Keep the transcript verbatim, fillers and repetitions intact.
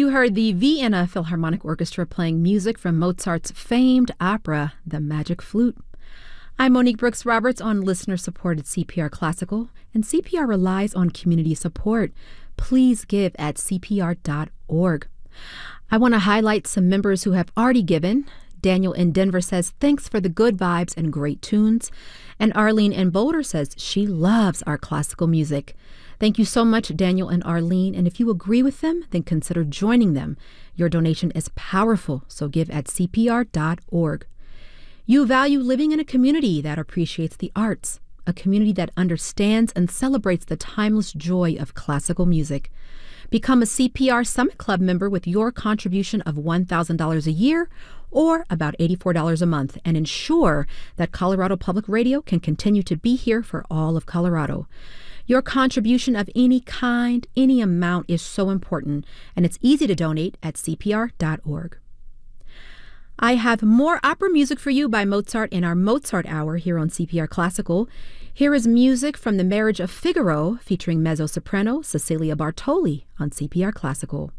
You heard the Vienna Philharmonic Orchestra playing music from Mozart's famed opera, The Magic Flute. I'm Monique Brooks Roberts on listener-supported C P R Classical, and C P R relies on community support. Please give at C P R dot org. I want to highlight some members who have already given. Daniel in Denver says, thanks for the good vibes and great tunes. And Arlene in Boulder says she loves our classical music. Thank you so much, Daniel and Arlene. And if you agree with them, then consider joining them. Your donation is powerful, so give at C P R dot org. You value living in a community that appreciates the arts, a community that understands and celebrates the timeless joy of classical music. Become a C P R Summit Club member with your contribution of one thousand dollars a year or about eighty-four dollars a month, and ensure that Colorado Public Radio can continue to be here for all of Colorado. Your contribution of any kind, any amount is so important, and it's easy to donate at C P R dot org. I have more opera music for you by Mozart in our Mozart Hour here on C P R Classical. Here is music from The Marriage of Figaro featuring mezzo-soprano Cecilia Bartoli on C P R Classical.